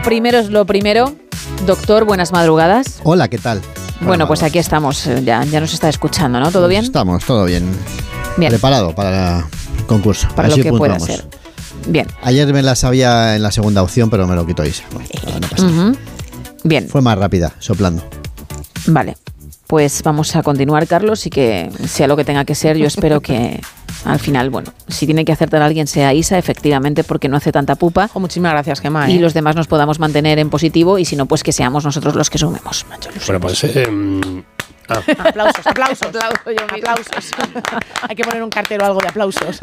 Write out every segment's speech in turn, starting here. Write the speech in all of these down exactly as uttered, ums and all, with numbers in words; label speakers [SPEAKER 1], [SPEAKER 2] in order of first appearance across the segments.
[SPEAKER 1] Primero es lo primero. Doctor, buenas madrugadas.
[SPEAKER 2] Hola, ¿qué tal?
[SPEAKER 1] Bueno, pues aquí estamos, ya, ya nos está escuchando, ¿no? ¿Todo
[SPEAKER 2] pues
[SPEAKER 1] bien?
[SPEAKER 2] Estamos, todo bien.
[SPEAKER 1] Bien.
[SPEAKER 2] Preparado para el concurso.
[SPEAKER 1] Para
[SPEAKER 2] Así
[SPEAKER 1] lo que pueda
[SPEAKER 2] puntuamos.
[SPEAKER 1] ser. Bien.
[SPEAKER 2] Ayer me la sabía en la segunda opción, pero me lo quitó Isa. Bueno, no pasa nada.
[SPEAKER 1] Uh-huh. Bien.
[SPEAKER 2] Fue más rápida, soplando.
[SPEAKER 1] Vale. Pues vamos a continuar, Carlos, y que sea lo que tenga que ser. Yo espero que al final, bueno, si tiene que acertar a alguien sea Isa, efectivamente, porque no hace tanta pupa.
[SPEAKER 3] Oh, muchísimas gracias, Gemma. ¿eh?
[SPEAKER 1] Y los demás nos podamos mantener en positivo, y si no, pues que seamos nosotros los que sumemos.
[SPEAKER 4] Bueno, pues... Eh, ah.
[SPEAKER 3] Aplausos, aplausos.
[SPEAKER 1] Aplauso yo mismo.
[SPEAKER 3] Aplausos. Hay que poner un cartero o algo de aplausos.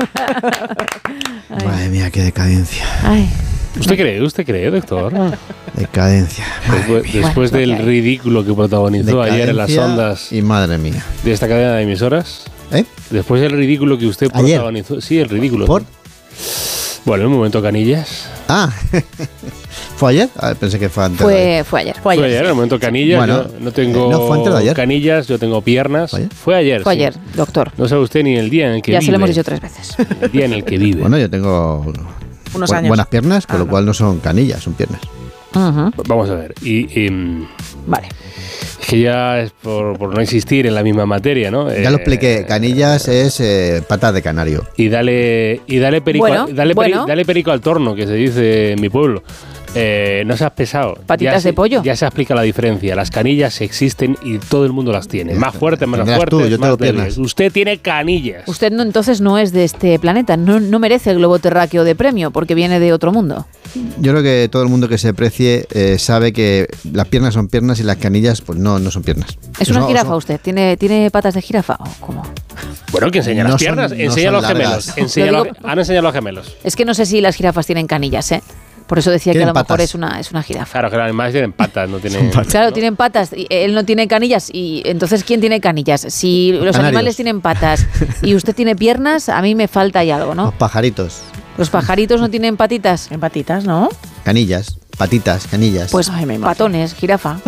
[SPEAKER 1] Ay.
[SPEAKER 2] Madre mía, qué decadencia.
[SPEAKER 1] Ay.
[SPEAKER 4] ¿Usted cree? ¿Usted cree, doctor?
[SPEAKER 2] Decadencia.
[SPEAKER 4] Después, después
[SPEAKER 1] Bueno,
[SPEAKER 4] del
[SPEAKER 1] ok.
[SPEAKER 4] ridículo que protagonizó ayer en las
[SPEAKER 2] Decadencia
[SPEAKER 4] ondas
[SPEAKER 2] Y madre mía.
[SPEAKER 4] de esta cadena de emisoras,
[SPEAKER 2] ¿Eh?
[SPEAKER 4] después del ridículo que usted
[SPEAKER 2] Ayer.
[SPEAKER 4] protagonizó... Sí, el ridículo.
[SPEAKER 2] ¿Por?
[SPEAKER 4] Bueno, en un momento, Canillas.
[SPEAKER 2] Ah, ¿fue ayer? Ah, pensé que fue antes. de
[SPEAKER 1] Fue,
[SPEAKER 2] ayer.
[SPEAKER 1] fue ayer.
[SPEAKER 3] Fue
[SPEAKER 4] Fue
[SPEAKER 3] ayer.
[SPEAKER 4] ayer, en el momento Canillas.
[SPEAKER 2] Bueno,
[SPEAKER 4] yo no tengo
[SPEAKER 2] eh, no, fue antes de ayer.
[SPEAKER 4] canillas, yo tengo piernas.
[SPEAKER 2] ¿Fue ayer?
[SPEAKER 4] Fue ayer.
[SPEAKER 1] Fue
[SPEAKER 4] sí.
[SPEAKER 1] ayer, doctor.
[SPEAKER 4] No sabe usted ni el día en el que
[SPEAKER 1] Ya
[SPEAKER 4] vive.
[SPEAKER 1] se lo hemos dicho tres veces.
[SPEAKER 4] El día en el que vive.
[SPEAKER 2] Bueno, yo tengo
[SPEAKER 3] Unos
[SPEAKER 2] bu-
[SPEAKER 3] años.
[SPEAKER 2] buenas piernas, con
[SPEAKER 3] Ah,
[SPEAKER 2] lo
[SPEAKER 3] no.
[SPEAKER 2] cual no son canillas, son piernas.
[SPEAKER 1] Uh-huh.
[SPEAKER 4] Vamos a ver. Y, y, mm,
[SPEAKER 1] Vale.
[SPEAKER 4] es que ya es por, por no existir en la misma materia, ¿no?
[SPEAKER 2] Ya lo expliqué, canillas es eh, patas de canario.
[SPEAKER 4] Y dale, y dale perico,
[SPEAKER 1] Bueno,
[SPEAKER 4] al- dale, peri-
[SPEAKER 1] bueno.
[SPEAKER 4] dale perico al torno, que se dice en mi pueblo. Eh, no seas pesado.
[SPEAKER 1] Patitas
[SPEAKER 4] Ya se-
[SPEAKER 1] de pollo.
[SPEAKER 4] Ya se explica la diferencia. Las canillas existen y todo el mundo las tiene.
[SPEAKER 2] Ya
[SPEAKER 4] Más
[SPEAKER 2] está.
[SPEAKER 4] fuertes, menos
[SPEAKER 2] Tendrás tú,
[SPEAKER 4] fuertes,
[SPEAKER 2] yo
[SPEAKER 4] más
[SPEAKER 2] tengo
[SPEAKER 4] débiles.
[SPEAKER 2] piernas.
[SPEAKER 4] Usted tiene canillas.
[SPEAKER 1] Usted no, entonces no es de este planeta, no, no merece el globo terráqueo de premio porque viene de otro mundo.
[SPEAKER 2] Yo creo que todo el mundo que se precie eh, sabe que las piernas son piernas y las canillas pues no, no son piernas.
[SPEAKER 1] ¿Es
[SPEAKER 2] Eso-
[SPEAKER 1] una jirafa
[SPEAKER 2] eso-
[SPEAKER 1] usted? ¿Tiene, ¿Tiene patas de jirafa o cómo?
[SPEAKER 4] Bueno, que enseña
[SPEAKER 2] No
[SPEAKER 4] las
[SPEAKER 2] son-
[SPEAKER 4] piernas.
[SPEAKER 2] no
[SPEAKER 4] enseña
[SPEAKER 2] son
[SPEAKER 4] los gemelos.
[SPEAKER 2] largas.
[SPEAKER 4] Enseña
[SPEAKER 1] Lo
[SPEAKER 4] los-
[SPEAKER 1] digo-
[SPEAKER 4] han enseñado los gemelos.
[SPEAKER 1] Es que no sé si las jirafas tienen canillas, ¿eh? Por eso decía que a
[SPEAKER 2] Tienen
[SPEAKER 1] lo mejor
[SPEAKER 2] patas.
[SPEAKER 1] es una, es una jirafa.
[SPEAKER 4] Claro, que los animales tienen patas, no tienen.
[SPEAKER 1] Claro, tienen patas, y él no tiene canillas, y entonces ¿quién tiene canillas? Si los
[SPEAKER 2] canarios.
[SPEAKER 1] animales tienen patas y usted tiene piernas, a mí me falta ahí algo,
[SPEAKER 2] Los
[SPEAKER 1] ¿no?
[SPEAKER 2] pajaritos,
[SPEAKER 1] Los pajaritos no tienen patitas,
[SPEAKER 3] En patitas, ¿no?
[SPEAKER 2] canillas, patitas, canillas.
[SPEAKER 1] pues
[SPEAKER 3] Ay, me imagino.
[SPEAKER 1] patones, jirafa.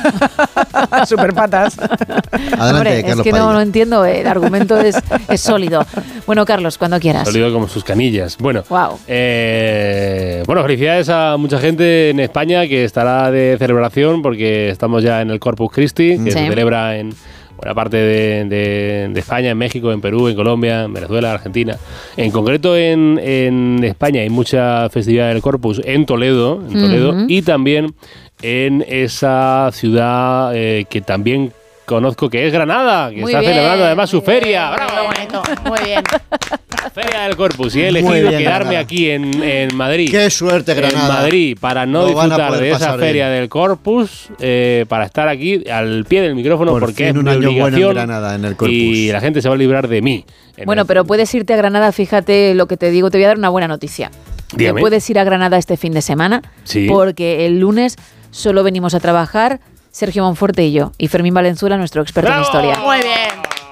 [SPEAKER 3] Super patas.
[SPEAKER 2] Adelante,
[SPEAKER 1] Hombre, es
[SPEAKER 2] Carlos
[SPEAKER 1] que no,
[SPEAKER 2] Padilla.
[SPEAKER 1] no entiendo, el argumento es, es sólido. Bueno, Carlos, cuando quieras.
[SPEAKER 4] Sólido como sus canillas. Bueno,
[SPEAKER 1] Guau.
[SPEAKER 4] eh, bueno, felicidades a mucha gente en España que estará de celebración porque estamos ya en el Corpus Christi, que
[SPEAKER 1] Sí.
[SPEAKER 4] se celebra en buena parte de, de- de España, en México, en Perú, en Colombia, en Venezuela, Argentina. En concreto en, en España hay mucha festividad del Corpus en Toledo, en Toledo
[SPEAKER 1] Ujú.
[SPEAKER 4] y también en esa ciudad eh, que también conozco que es Granada, que
[SPEAKER 1] Muy
[SPEAKER 4] está
[SPEAKER 1] bien,
[SPEAKER 4] celebrando además su
[SPEAKER 1] muy
[SPEAKER 4] feria.
[SPEAKER 1] bien,
[SPEAKER 4] ¡Bravo!
[SPEAKER 3] Muy bonito, muy bien.
[SPEAKER 4] Feria del Corpus y he
[SPEAKER 2] Muy
[SPEAKER 4] elegido
[SPEAKER 2] bien,
[SPEAKER 4] quedarme
[SPEAKER 2] Granada.
[SPEAKER 4] aquí en, en Madrid.
[SPEAKER 2] ¡Qué suerte, Granada!
[SPEAKER 4] En Madrid, para no
[SPEAKER 2] Lo van a
[SPEAKER 4] disfrutar
[SPEAKER 2] poder
[SPEAKER 4] de esa
[SPEAKER 2] pasar
[SPEAKER 4] feria
[SPEAKER 2] bien.
[SPEAKER 4] del Corpus, eh, para estar aquí al pie del micrófono
[SPEAKER 2] Por
[SPEAKER 4] porque
[SPEAKER 2] fin
[SPEAKER 4] es
[SPEAKER 2] un
[SPEAKER 4] mi
[SPEAKER 2] año bueno en
[SPEAKER 4] obligación
[SPEAKER 2] Granada, en el Corpus.
[SPEAKER 4] y la gente se va a librar de mí. En
[SPEAKER 1] Bueno,
[SPEAKER 4] el-
[SPEAKER 1] pero puedes irte a Granada, fíjate lo que te digo, te voy a dar una buena noticia.
[SPEAKER 4] Dígame.
[SPEAKER 1] Te puedes ir a Granada este fin de semana,
[SPEAKER 4] Sí.
[SPEAKER 1] porque el lunes solo venimos a trabajar Sergio Monforte y yo, y Fermín Valenzuela, nuestro experto
[SPEAKER 4] ¡Bravo!
[SPEAKER 1] en historia.
[SPEAKER 3] Muy bien.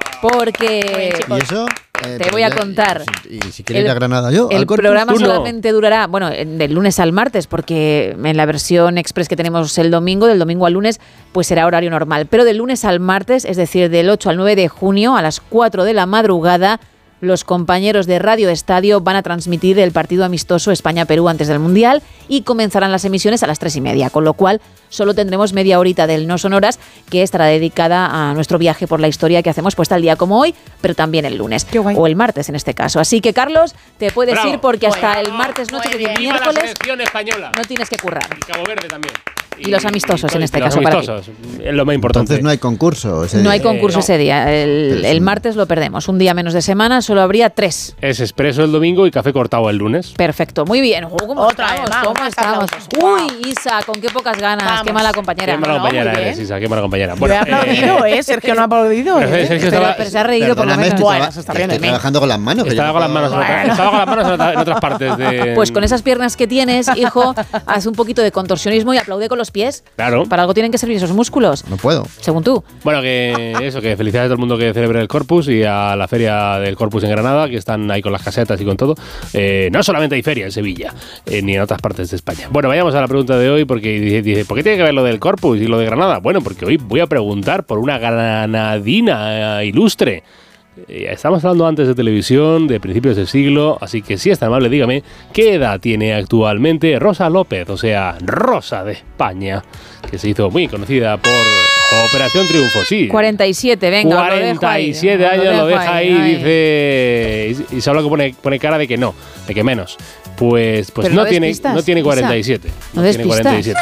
[SPEAKER 1] Porque
[SPEAKER 2] ¿Y eso? Eh,
[SPEAKER 1] Te
[SPEAKER 2] pero
[SPEAKER 1] voy a
[SPEAKER 2] ya-
[SPEAKER 1] contar.
[SPEAKER 2] Y si, y si quiere ir a Granada yo,
[SPEAKER 1] el
[SPEAKER 2] al Corpus.
[SPEAKER 1] programa
[SPEAKER 4] tú no.
[SPEAKER 1] solamente durará, bueno, en- del lunes al martes, porque en la versión express que tenemos el domingo, del domingo al lunes, pues será horario normal. Pero del lunes al martes, es decir, del ocho al nueve de junio, a las cuatro de la madrugada, los compañeros de Radio Estadio van a transmitir el partido amistoso España-Perú antes del Mundial y comenzarán las emisiones a las tres y media, con lo cual solo tendremos media horita del No Sonoras, que estará dedicada a nuestro viaje por la historia que hacemos pues tal día como hoy, pero también el lunes,
[SPEAKER 3] Qué guay.
[SPEAKER 1] o el martes en este caso. Así que, Carlos, te puedes
[SPEAKER 4] Bravo.
[SPEAKER 1] ir porque hasta
[SPEAKER 3] Bueno,
[SPEAKER 1] el martes noche
[SPEAKER 3] muy
[SPEAKER 1] y el
[SPEAKER 3] bien.
[SPEAKER 4] ¡Viva la
[SPEAKER 1] miércoles
[SPEAKER 4] selección española!
[SPEAKER 1] no tienes que currar.
[SPEAKER 4] Y Cabo Verde también.
[SPEAKER 1] Y los amistosos, en este
[SPEAKER 4] los
[SPEAKER 1] caso, para ti.
[SPEAKER 4] amistosos, es lo más importante.
[SPEAKER 2] Entonces no hay concurso. ese
[SPEAKER 1] No hay
[SPEAKER 2] día.
[SPEAKER 1] concurso
[SPEAKER 4] no.
[SPEAKER 1] ese día. El,
[SPEAKER 2] Pero
[SPEAKER 1] el
[SPEAKER 2] sí.
[SPEAKER 1] martes lo perdemos. Un día menos de semana, solo habría tres.
[SPEAKER 4] Es expreso el domingo y café cortado el lunes.
[SPEAKER 1] Perfecto, muy bien. Oh, ¿Cómo
[SPEAKER 3] Otra
[SPEAKER 1] estamos?
[SPEAKER 3] vez más,
[SPEAKER 1] ¿Cómo
[SPEAKER 3] más
[SPEAKER 1] estamos?
[SPEAKER 3] aplausos.
[SPEAKER 1] Uy, Isa, con qué pocas ganas.
[SPEAKER 3] Vamos.
[SPEAKER 1] Qué mala compañera.
[SPEAKER 4] Qué mala
[SPEAKER 3] no,
[SPEAKER 4] compañera
[SPEAKER 3] muy
[SPEAKER 4] eres,
[SPEAKER 3] bien.
[SPEAKER 4] Isa, qué mala compañera.
[SPEAKER 3] Yo he aplaudido, ¿eh? Sergio no ha aplaudido,
[SPEAKER 4] Pero
[SPEAKER 3] ¿eh?
[SPEAKER 4] Sergio
[SPEAKER 1] Pero,
[SPEAKER 4] estaba,
[SPEAKER 1] pero se ha reído por lo
[SPEAKER 2] Perdóname,
[SPEAKER 1] menos.
[SPEAKER 2] estoy,
[SPEAKER 3] Bueno,
[SPEAKER 2] traba-
[SPEAKER 3] se está
[SPEAKER 2] estoy
[SPEAKER 3] riendo de mí.
[SPEAKER 2] trabajando con las manos. que yo
[SPEAKER 4] estaba
[SPEAKER 2] no
[SPEAKER 4] con las manos, en
[SPEAKER 2] puedo-
[SPEAKER 4] otra- estaba con las manos en, otra- en otras partes de...
[SPEAKER 1] Pues con esas piernas que tienes, hijo, haz un poquito de contorsionismo y aplaude con los pies.
[SPEAKER 4] Claro.
[SPEAKER 1] Para algo tienen que servir esos músculos,
[SPEAKER 2] No puedo.
[SPEAKER 1] según tú.
[SPEAKER 4] Bueno, que eso, que felicidades a todo el mundo que celebre el Corpus y a la feria del Corpus en Granada, que están ahí con las casetas y con todo. Eh, no solamente hay feria en Sevilla, eh, ni en otras partes de España. Bueno, vayamos a la pregunta de hoy, porque dice, dice, ¿por qué tiene que ver lo del Corpus y lo de Granada? Bueno, porque hoy voy a preguntar por una granadina eh, ilustre. Eh, Estamos hablando antes de televisión, de principios del siglo, así que si es tan amable, dígame, ¿qué edad tiene actualmente Rosa López, o sea, Rosa de España, que se hizo muy conocida por Operación Triunfo? Sí.
[SPEAKER 1] cuarenta y siete, venga,
[SPEAKER 4] cuarenta y siete
[SPEAKER 1] lo dejo ahí.
[SPEAKER 4] años, lo deja ahí,
[SPEAKER 1] ahí.
[SPEAKER 4] dice y Isabel que pone, pone cara de que no, de que menos. Pues, pues
[SPEAKER 1] Pero
[SPEAKER 4] no,
[SPEAKER 1] no des
[SPEAKER 4] tiene,
[SPEAKER 1] pistas,
[SPEAKER 4] no tiene
[SPEAKER 1] Isa.
[SPEAKER 4] cuarenta y siete.
[SPEAKER 1] No
[SPEAKER 4] No
[SPEAKER 1] des
[SPEAKER 4] tiene
[SPEAKER 1] pistas.
[SPEAKER 4] cuarenta y siete.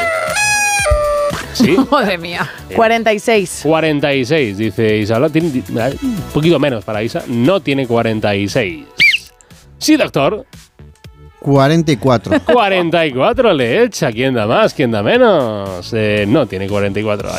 [SPEAKER 4] ¿Sí?
[SPEAKER 1] Madre mía.
[SPEAKER 3] cuarenta y seis.
[SPEAKER 4] cuarenta y seis, dice Isabel. Tiene un poquito menos para Isa. No tiene cuarenta y seis. Sí, doctor.
[SPEAKER 2] cuarenta y cuatro.
[SPEAKER 4] cuarenta y cuatro le echa. ¿Quién da más? ¿Quién da menos? Eh, no tiene cuarenta y cuatro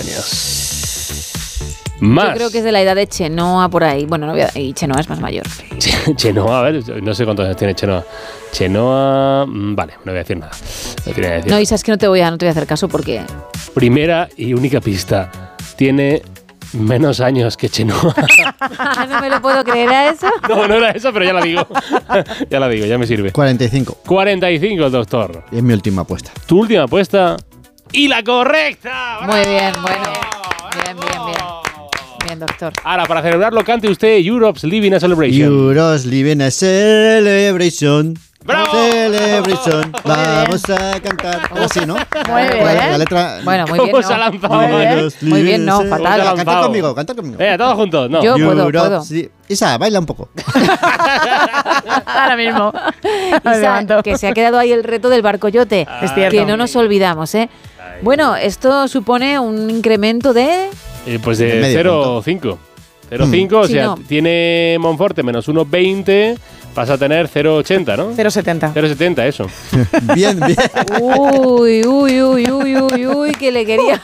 [SPEAKER 4] años. Más.
[SPEAKER 1] Yo creo que es de la edad de Chenoa por ahí. Bueno, no voy a, y Chenoa es más mayor.
[SPEAKER 4] Chenoa, a ver, no sé cuántos años tiene Chenoa. Chenoa, mm, vale, no voy a decir nada. No, tiene que decir.
[SPEAKER 1] No, Isa, es que no te voy a, no te voy a hacer caso porque...
[SPEAKER 4] Primera y única pista. Tiene menos años que Chenoa.
[SPEAKER 1] no me lo puedo creer, ¿a eso?
[SPEAKER 4] No, no era eso, pero ya la digo. Ya la digo, ya me sirve.
[SPEAKER 2] cuarenta y cinco.
[SPEAKER 4] cuarenta y cinco, doctor.
[SPEAKER 2] Es mi última apuesta.
[SPEAKER 4] Tu última apuesta y la correcta.
[SPEAKER 1] Muy bien,
[SPEAKER 4] ¡Bravo!
[SPEAKER 1] bueno. Bien, bien, bien. Bien, doctor.
[SPEAKER 4] Ahora, para celebrarlo, cante usted Europe's Living a Celebration.
[SPEAKER 2] Euros living a celebration.
[SPEAKER 4] ¡Bravo!
[SPEAKER 2] Celebration. Vamos a cantar. Así, ¿no?
[SPEAKER 3] Muy bien.
[SPEAKER 2] La, la letra.
[SPEAKER 1] Bueno, muy bien,
[SPEAKER 4] ¿Cómo se ha
[SPEAKER 1] no.
[SPEAKER 4] lanzado?
[SPEAKER 3] Muy bien.
[SPEAKER 2] Euros
[SPEAKER 1] Muy bien,
[SPEAKER 2] living
[SPEAKER 1] no,
[SPEAKER 2] a-
[SPEAKER 1] fatal.
[SPEAKER 2] Venga,
[SPEAKER 4] Lanzado.
[SPEAKER 2] Canta conmigo, canta conmigo.
[SPEAKER 4] Venga, todos juntos. No.
[SPEAKER 1] Yo- puedo,
[SPEAKER 2] Europe,
[SPEAKER 1] puedo.
[SPEAKER 2] sí. Isa, baila un poco.
[SPEAKER 3] Ahora mismo. Me
[SPEAKER 1] Isa,
[SPEAKER 3] levanto.
[SPEAKER 1] que se ha quedado ahí el reto del barcoyote.
[SPEAKER 3] Es cierto.
[SPEAKER 1] Que no nos olvidamos, ¿eh? Bueno, esto supone un incremento de...
[SPEAKER 4] Eh, pues
[SPEAKER 2] De
[SPEAKER 4] de
[SPEAKER 2] medio
[SPEAKER 4] cero
[SPEAKER 2] punto.
[SPEAKER 4] coma cinco. cero coma cinco, o
[SPEAKER 1] Sí,
[SPEAKER 4] sea,
[SPEAKER 1] no.
[SPEAKER 4] tiene Monforte menos uno coma veinte, vas a tener cero coma ochenta, ¿no?
[SPEAKER 3] cero coma setenta.
[SPEAKER 4] cero coma setenta, eso.
[SPEAKER 2] Bien, bien.
[SPEAKER 1] Uy, uy, uy, uy, uy, uy, que le quería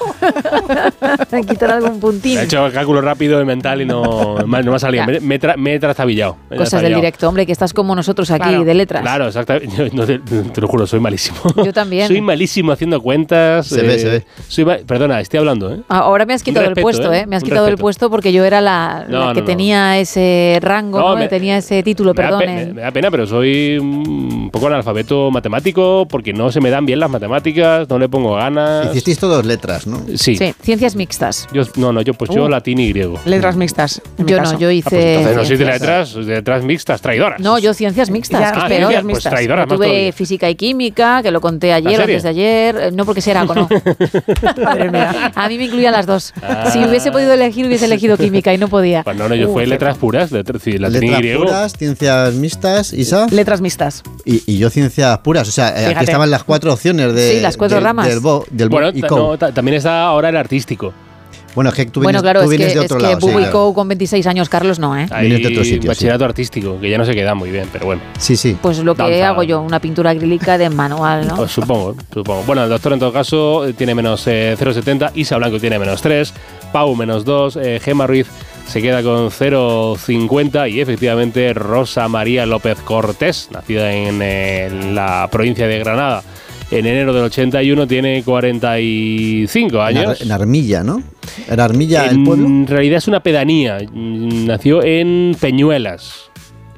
[SPEAKER 1] quitar algún puntín.
[SPEAKER 4] He hecho el cálculo rápido y mental y no, no me ha salido.
[SPEAKER 1] Ya.
[SPEAKER 4] Me, me, tra- me he trastabillado. me he
[SPEAKER 1] Cosas del
[SPEAKER 4] trastabillado.
[SPEAKER 1] directo, hombre, que estás como nosotros aquí,
[SPEAKER 3] Claro.
[SPEAKER 1] de letras.
[SPEAKER 4] Claro, exactamente. Yo, no, te, te lo juro, soy malísimo.
[SPEAKER 1] Yo también.
[SPEAKER 4] Soy malísimo haciendo cuentas.
[SPEAKER 2] Se ve, se ve.
[SPEAKER 4] Soy ma- Perdona, estoy hablando, ¿eh?
[SPEAKER 1] Ahora me has quitado
[SPEAKER 4] respeto,
[SPEAKER 1] el puesto, ¿eh?
[SPEAKER 4] ¿eh?
[SPEAKER 1] Me has
[SPEAKER 4] Un
[SPEAKER 1] quitado el
[SPEAKER 4] respeto.
[SPEAKER 1] puesto porque yo era la,
[SPEAKER 4] No,
[SPEAKER 1] la
[SPEAKER 4] no,
[SPEAKER 1] que
[SPEAKER 4] no.
[SPEAKER 1] tenía ese rango,
[SPEAKER 4] No,
[SPEAKER 1] ¿no?
[SPEAKER 4] me-
[SPEAKER 1] tenía ese título,
[SPEAKER 4] Me da, pe-
[SPEAKER 1] perdón.
[SPEAKER 4] me- me da pena, pero soy un poco analfabeto matemático porque no se me dan bien las matemáticas, no le pongo ganas.
[SPEAKER 2] Hicisteis todas letras, ¿no?
[SPEAKER 4] Sí.
[SPEAKER 1] Sí, ciencias mixtas.
[SPEAKER 4] Yo, no, no, yo pues yo
[SPEAKER 3] Uh.
[SPEAKER 4] latín y griego.
[SPEAKER 3] Letras mixtas. en mi
[SPEAKER 1] Yo
[SPEAKER 3] caso.
[SPEAKER 1] no, yo hice.
[SPEAKER 4] Ah, pues entonces no soy de
[SPEAKER 1] ciencias.
[SPEAKER 4] letras, soy de letras mixtas, traidoras.
[SPEAKER 1] No, yo ciencias mixtas,
[SPEAKER 3] Ya,
[SPEAKER 1] que es
[SPEAKER 3] ah,
[SPEAKER 1] peor.
[SPEAKER 3] ciencias
[SPEAKER 4] pues
[SPEAKER 3] mixtas.
[SPEAKER 4] traidoras
[SPEAKER 1] Yo
[SPEAKER 4] más
[SPEAKER 1] tuve
[SPEAKER 4] todavía.
[SPEAKER 1] física y química, que lo conté ayer o
[SPEAKER 4] serio?
[SPEAKER 1] antes de ayer. Eh, No porque será, no.
[SPEAKER 3] Madre mía.
[SPEAKER 1] A mí me incluían las dos.
[SPEAKER 4] Ah.
[SPEAKER 1] Si hubiese podido elegir, hubiese elegido química y no podía.
[SPEAKER 4] Pues no, no, yo
[SPEAKER 3] Uh,
[SPEAKER 4] fui
[SPEAKER 3] qué
[SPEAKER 4] letras puras, letras, sí, latín y
[SPEAKER 2] Letras
[SPEAKER 4] griego.
[SPEAKER 2] puras, ciencias mixtas, Isa.
[SPEAKER 3] Letras mixtas.
[SPEAKER 2] Y, y yo ciencias puras. O sea, eh, aquí
[SPEAKER 3] Fíjate.
[SPEAKER 2] estaban las cuatro opciones de.
[SPEAKER 1] Sí, las cuatro
[SPEAKER 2] del-
[SPEAKER 1] ramas.
[SPEAKER 2] Del Bo, del Bo
[SPEAKER 4] Bueno,
[SPEAKER 2] y
[SPEAKER 4] ta-
[SPEAKER 2] Co.
[SPEAKER 4] no, ta- también está ahora el artístico.
[SPEAKER 2] Bueno, es que tú
[SPEAKER 1] Bueno,
[SPEAKER 2] vienes,
[SPEAKER 1] claro,
[SPEAKER 2] tú
[SPEAKER 1] es
[SPEAKER 2] vienes
[SPEAKER 1] que,
[SPEAKER 2] de
[SPEAKER 1] es
[SPEAKER 2] otro
[SPEAKER 1] que
[SPEAKER 2] lado. sí,
[SPEAKER 1] Bubu y
[SPEAKER 2] claro.
[SPEAKER 1] Co con veintiséis años, Carlos, no, ¿eh?
[SPEAKER 4] Hay
[SPEAKER 2] Viene de otro sitio, sí.
[SPEAKER 4] bachillerato artístico, que ya no se queda muy bien, pero bueno.
[SPEAKER 2] Sí, sí.
[SPEAKER 1] Pues lo que
[SPEAKER 4] Danza.
[SPEAKER 1] hago yo, una pintura acrílica de manual, ¿no?
[SPEAKER 4] Pues supongo, supongo. Bueno, el doctor en todo caso eh, tiene menos eh, cero coma setenta, Isa Blanco tiene menos tres, Pau menos dos, eh, Gemma Ruiz se queda con cero coma cincuenta y efectivamente Rosa María López Cortés, nacida en, eh, en la provincia de Granada en enero del ochenta y uno, tiene cuarenta y cinco
[SPEAKER 2] En, Ar-
[SPEAKER 4] años.
[SPEAKER 2] en Armilla, ¿no? ¿Era Armilla el
[SPEAKER 4] En
[SPEAKER 2] pueblo?
[SPEAKER 4] realidad es una pedanía. Mm, Nació en Peñuelas,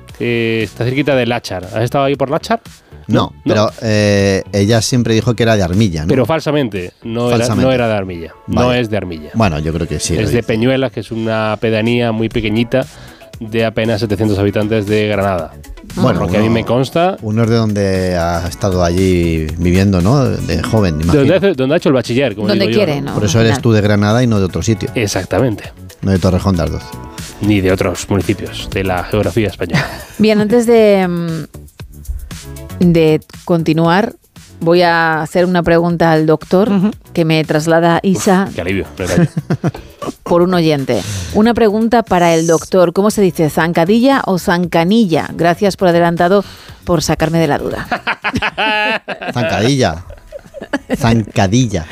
[SPEAKER 4] que está cerquita de Láchar. ¿Has estado ahí por Láchar?
[SPEAKER 2] No, pero eh, ella siempre dijo que era de Armilla, ¿no?
[SPEAKER 4] Pero falsamente, no,
[SPEAKER 2] Falsamente.
[SPEAKER 4] Era, no era de Armilla. No
[SPEAKER 2] Vale.
[SPEAKER 4] es de Armilla.
[SPEAKER 2] Bueno, yo creo que sí. lo
[SPEAKER 4] es de
[SPEAKER 2] dice.
[SPEAKER 4] Peñuelas, que es una pedanía muy pequeñita de apenas setecientos habitantes de Granada.
[SPEAKER 2] Bueno,
[SPEAKER 4] Porque a mí
[SPEAKER 2] uno-
[SPEAKER 4] me consta.
[SPEAKER 2] Uno es de donde ha estado allí viviendo, ¿no? De joven,
[SPEAKER 4] De
[SPEAKER 2] imagino.
[SPEAKER 4] donde, hace- donde ha hecho el bachiller, como
[SPEAKER 1] Donde
[SPEAKER 4] digo yo,
[SPEAKER 1] quiere,
[SPEAKER 4] ¿no?
[SPEAKER 1] ¿no?
[SPEAKER 2] Por eso eres tú de Granada y no de otro sitio.
[SPEAKER 4] Exactamente.
[SPEAKER 2] No de Torrejón de Ardoz.
[SPEAKER 4] Ni de otros municipios de la geografía española.
[SPEAKER 1] Bien, antes de, mm, de continuar, voy a hacer una pregunta al doctor
[SPEAKER 3] Ujú.
[SPEAKER 1] que me traslada Isa
[SPEAKER 4] Qué alivio. me callo.
[SPEAKER 1] por un oyente. Una pregunta para el doctor. ¿Cómo se dice? ¿Zancadilla o zancanilla? Gracias por adelantado por sacarme de la duda.
[SPEAKER 2] Zancadilla. Zancadilla.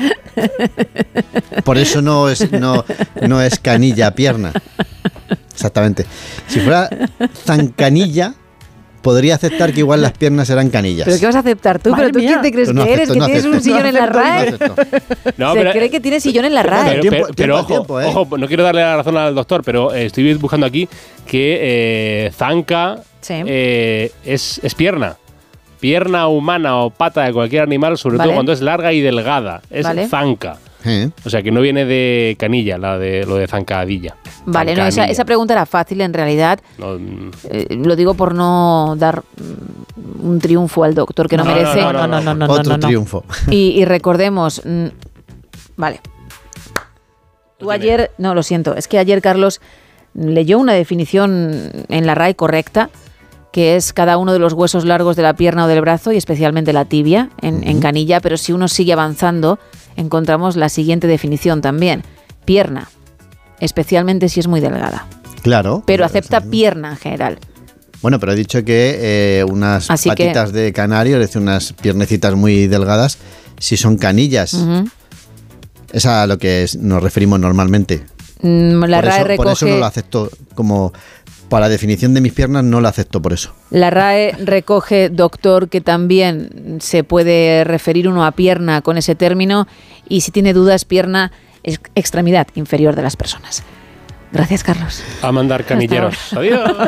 [SPEAKER 2] Por eso no es, no, no es canilla, pierna. Exactamente. Si fuera zancanilla, podría aceptar que igual las piernas eran canillas.
[SPEAKER 1] ¿Pero qué vas a aceptar tú?
[SPEAKER 3] Madre
[SPEAKER 1] ¿Pero tú
[SPEAKER 3] mía.
[SPEAKER 1] quién te crees
[SPEAKER 2] Pero no
[SPEAKER 1] que eres?
[SPEAKER 2] acepto,
[SPEAKER 1] ¿Que
[SPEAKER 2] no
[SPEAKER 1] tienes un
[SPEAKER 2] acepto.
[SPEAKER 1] sillón en la
[SPEAKER 2] No
[SPEAKER 1] RAE?
[SPEAKER 2] acepto.
[SPEAKER 4] No,
[SPEAKER 1] Se
[SPEAKER 4] pero-
[SPEAKER 1] cree que tiene sillón en la RAE.
[SPEAKER 4] Pero,
[SPEAKER 2] Tiempo-
[SPEAKER 4] pero- pero
[SPEAKER 2] tiempo al
[SPEAKER 4] ojo,
[SPEAKER 2] tiempo, ¿eh?
[SPEAKER 4] ojo, no quiero darle la razón al doctor, pero eh, estoy buscando aquí que eh, zanca
[SPEAKER 1] Sí.
[SPEAKER 4] eh, es, es pierna. Pierna humana o pata de cualquier animal, sobre
[SPEAKER 1] Vale.
[SPEAKER 4] todo cuando es larga y delgada. Es
[SPEAKER 1] Vale.
[SPEAKER 4] zanca.
[SPEAKER 2] ¿Eh?
[SPEAKER 4] O sea, que no viene de canilla, la de lo de zancadilla.
[SPEAKER 1] Vale, no, esa,
[SPEAKER 4] Zancanilla.
[SPEAKER 1] esa pregunta era fácil en realidad.
[SPEAKER 4] No, mm,
[SPEAKER 1] Eh, lo digo por no dar mm, un triunfo al doctor que no,
[SPEAKER 4] No, no,
[SPEAKER 1] merece.
[SPEAKER 4] no, no, no, no,
[SPEAKER 3] no,
[SPEAKER 2] Otro
[SPEAKER 3] no, no.
[SPEAKER 2] triunfo.
[SPEAKER 1] Y, y recordemos, mm, vale. Tú
[SPEAKER 4] No tiene-
[SPEAKER 1] ayer, no, lo siento, es que ayer Carlos leyó una definición en la R A E correcta, que es cada uno de los huesos largos de la pierna o del brazo y especialmente la tibia en, en canilla, pero si uno sigue avanzando encontramos la siguiente definición también. Pierna, especialmente si es muy delgada,
[SPEAKER 2] Claro.
[SPEAKER 1] pero acepta pierna en general.
[SPEAKER 2] Bueno, pero he dicho que eh, unas
[SPEAKER 1] Así que-
[SPEAKER 2] patitas de canario, es decir, unas piernecitas muy delgadas, si son canillas.
[SPEAKER 1] Ujú.
[SPEAKER 2] Es a lo que es- nos referimos normalmente.
[SPEAKER 1] Mm, La
[SPEAKER 2] por,
[SPEAKER 1] R A E
[SPEAKER 2] eso, por
[SPEAKER 1] recoge...
[SPEAKER 2] eso no lo acepto como... Para la definición de mis piernas no la acepto por eso.
[SPEAKER 1] La R A E recoge, doctor, que también se puede referir uno a pierna con ese término y si tiene dudas, pierna es extremidad inferior de las personas. Gracias, Carlos.
[SPEAKER 4] a mandar canilleros. Adiós.